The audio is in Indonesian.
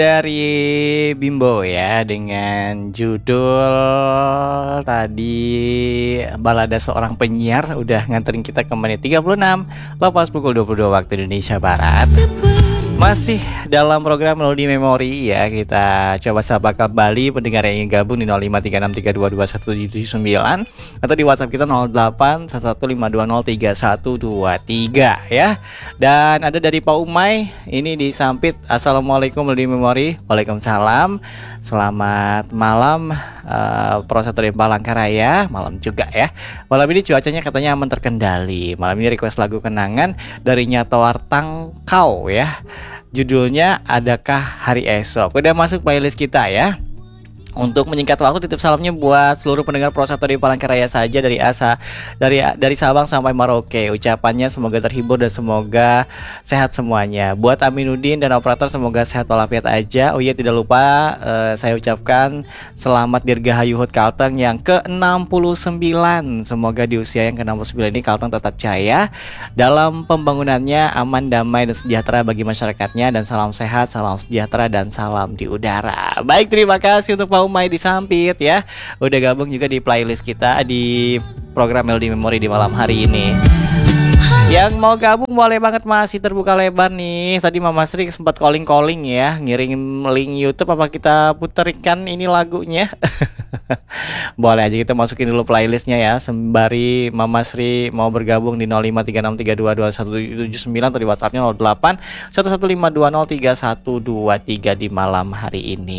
Dari Bimbo ya, dengan judul tadi Balada Seorang Penyiar, udah nganterin kita ke menit 36 lepas pukul 22 waktu Indonesia Barat. Masih dalam program Melodi Memori ya, kita coba sapa kembali pendengar yang ingin gabung di 0536322179 atau di WhatsApp kita 0811520323 ya. Dan ada dari Pak Umay, ini di Sampit. Assalamualaikum Melodi Memori. Waalaikumsalam. Selamat malam Prosetor Palangkaraya. Malam juga ya. Malam ini cuacanya katanya aman terkendali. Malam ini request lagu kenangan dari Nyatowartang Kau ya. Judulnya Adakah Hari Esok. Udah masuk playlist kita ya. Untuk menyingkat waktu, titip salamnya buat seluruh pendengar Prosetor di Palangkaraya saja dari dari Sabang sampai Merauke. Ucapannya semoga terhibur dan semoga sehat semuanya. Buat Aminuddin dan operator semoga sehat walafiat aja. Oh iya, tidak lupa saya ucapkan selamat Dirgahayu Hut Kalteng yang ke-69. Semoga di usia yang ke-69 ini Kalteng tetap jaya dalam pembangunannya, aman, damai dan sejahtera bagi masyarakatnya, dan salam sehat, salam sejahtera dan salam di udara. Baik, terima kasih untuk Pak Umay di Sampit ya, udah gabung juga di playlist kita di program Melodi Memori di malam hari ini. Yang mau gabung boleh banget, masih terbuka lebar nih. Tadi Mama Sri sempat calling ya, ngirim link YouTube, apa kita puterikan ini lagunya? Boleh aja, kita masukin dulu playlistnya ya, sembari Mama Sri mau bergabung di 0536322179 atau di WhatsAppnya 0811520323 di malam hari ini.